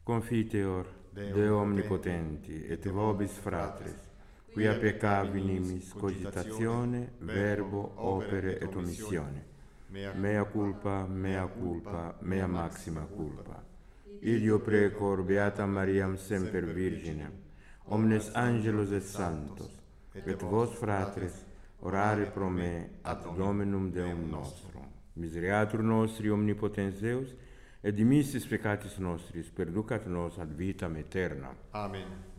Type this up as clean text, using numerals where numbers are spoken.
Confiteor, Deo omnipotenti, et vobis fratres, quia peccavi nimis cogitatione, verbo, opere et omissione. Mea culpa, mea culpa, mea maxima culpa. Ideo precor beata Mariam semper Virginem, omnes angelos et sanctos, et vos fratres, orare pro me ad Dominum Deum nostrum. Misereatur nostri omnipotens Deus, et dimissis peccatis nostris perducat nos ad vitam aeternam. Amen.